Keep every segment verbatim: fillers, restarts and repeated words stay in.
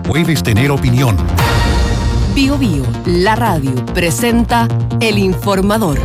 puedes tener opinión. Bio Bio, la radio, presenta El Informador.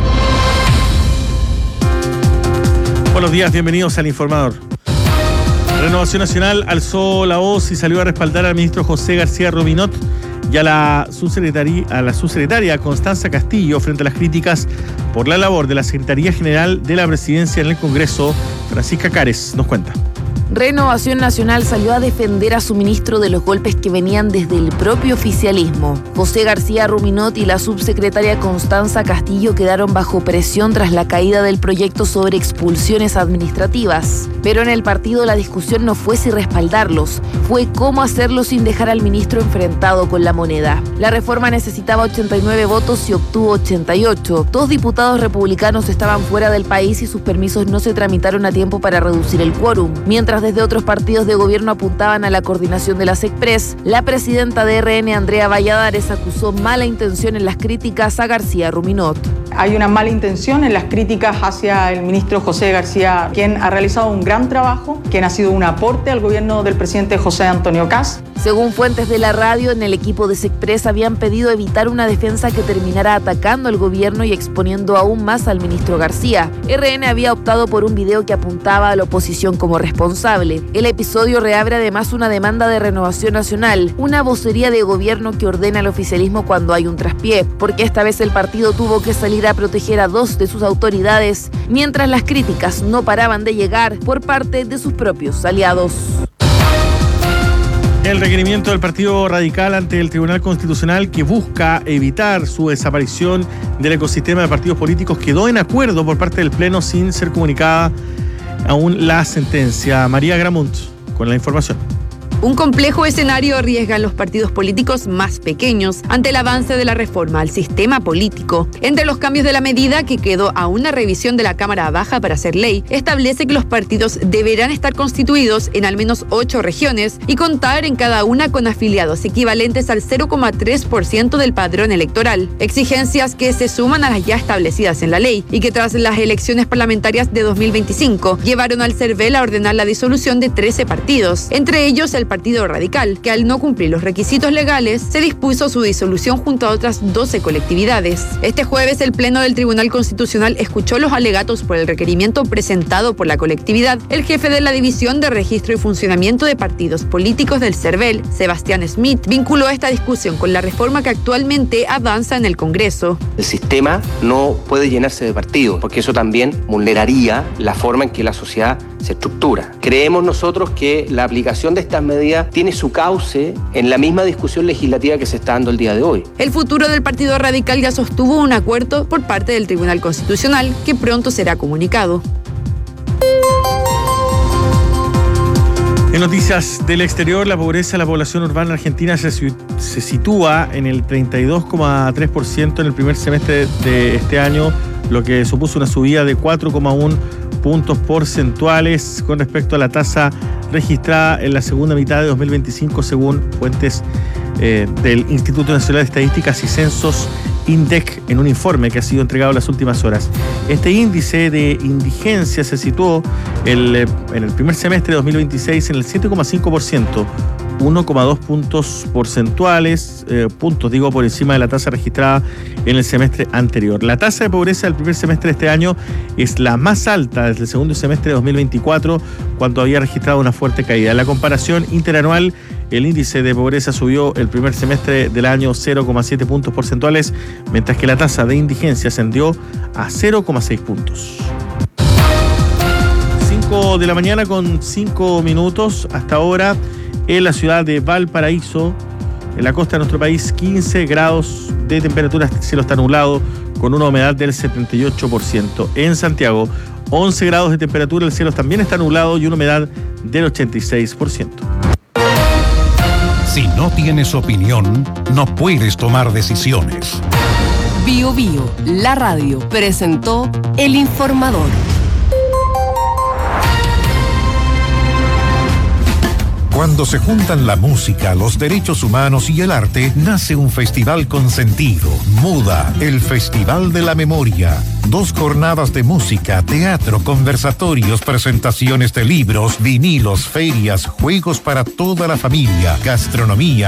Buenos días, bienvenidos al Informador. Renovación Nacional alzó la voz y salió a respaldar al ministro José García Rovinot y a la subsecretaria, a la subsecretaria Constanza Castillo frente a las críticas por la labor de la Secretaría General de la Presidencia en el Congreso. Francisca Cares nos cuenta. Renovación Nacional salió a defender a su ministro de los golpes que venían desde el propio oficialismo. José García Rovinot y la subsecretaria Constanza Castillo quedaron bajo presión tras la caída del proyecto sobre expulsiones administrativas. Pero en el partido la discusión no fue si respaldarlos, fue cómo hacerlo sin dejar al ministro enfrentado con la moneda. La reforma necesitaba ochenta y nueve votos y obtuvo ochenta y ocho. Dos diputados republicanos estaban fuera del país y sus permisos no se tramitaron a tiempo para reducir el quórum. Mientras desde otros partidos de gobierno apuntaban a la coordinación de las Express, la presidenta de R N, Andrea Valladares, acusó mala intención en las críticas a García Rovinot. Hay una mala intención en las críticas hacia el ministro José García, quien ha realizado un gran trabajo, quien ha sido un aporte al gobierno del presidente José Antonio Kast. Según fuentes de la radio, en el equipo de Sexpress habían pedido evitar una defensa que terminara atacando al gobierno y exponiendo aún más al ministro García. R N había optado por un video que apuntaba a la oposición como responsable. El episodio reabre además una demanda de Renovación Nacional, una vocería de gobierno que ordena al oficialismo cuando hay un traspié, porque esta vez el partido tuvo que salir a proteger a dos de sus autoridades, mientras las críticas no paraban de llegar por parte de sus propios aliados. El requerimiento del Partido Radical ante el Tribunal Constitucional, que busca evitar su desaparición del ecosistema de partidos políticos, quedó en acuerdo por parte del Pleno sin ser comunicada aún la sentencia. María Gramunt con la información. Un complejo escenario arriesgan los partidos políticos más pequeños ante el avance de la reforma al sistema político. Entre los cambios de la medida, que quedó a una revisión de la Cámara Baja para ser ley, establece que los partidos deberán estar constituidos en al menos ocho regiones y contar en cada una con afiliados equivalentes al cero coma tres por ciento del padrón electoral. Exigencias que se suman a las ya establecidas en la ley y que tras las elecciones parlamentarias de dos mil veinticinco llevaron al CERVEL a ordenar la disolución de trece partidos, entre ellos el Partido Radical, que al no cumplir los requisitos legales, se dispuso su disolución junto a otras doce colectividades. Este jueves, el Pleno del Tribunal Constitucional escuchó los alegatos por el requerimiento presentado por la colectividad. El jefe de la División de Registro y Funcionamiento de Partidos Políticos del CERVEL, Sebastián Smith, vinculó esta discusión con la reforma que actualmente avanza en el Congreso. El sistema no puede llenarse de partidos, porque eso también vulneraría la forma en que la sociedad se estructura. Creemos nosotros que la aplicación de estas medidas tiene su cauce en la misma discusión legislativa que se está dando el día de hoy. El futuro del Partido Radical ya sostuvo un acuerdo por parte del Tribunal Constitucional que pronto será comunicado. En noticias del exterior, la pobreza de la población urbana argentina se, se sitúa en el treinta y dos coma tres por ciento en el primer semestre de este año, lo que supuso una subida de cuatro coma uno puntos porcentuales con respecto a la tasa registrada en la segunda mitad de dos mil veinticinco, según fuentes eh, del Instituto Nacional de Estadísticas y Censos, INDEC, en un informe que ha sido entregado en las últimas horas. Este índice de indigencia se situó el, en el primer semestre de dos mil veintiséis en el siete coma cinco por ciento, uno coma dos puntos porcentuales, eh, puntos digo, por encima de la tasa registrada en el semestre anterior. La tasa de pobreza del primer semestre de este año es la más alta desde el segundo semestre de dos mil veinticuatro, cuando había registrado una fuerte caída. En la comparación interanual, el índice de pobreza subió el primer semestre del año cero coma siete puntos porcentuales, mientras que la tasa de indigencia ascendió a cero coma seis puntos. cinco de la mañana con cinco minutos hasta ahora. En la ciudad de Valparaíso, en la costa de nuestro país, quince grados de temperatura, el cielo está nublado con una humedad del setenta y ocho por ciento. En Santiago, once grados de temperatura, el cielo también está nublado y una humedad del ochenta y seis por ciento. Si no tienes opinión, no puedes tomar decisiones. Bio Bio, la radio, presentó El Informador. Cuando se juntan la música, los derechos humanos y el arte, nace un festival con sentido. Muda, el Festival de la Memoria. Dos jornadas de música, teatro, conversatorios, presentaciones de libros, vinilos, ferias, juegos para toda la familia, gastronomía,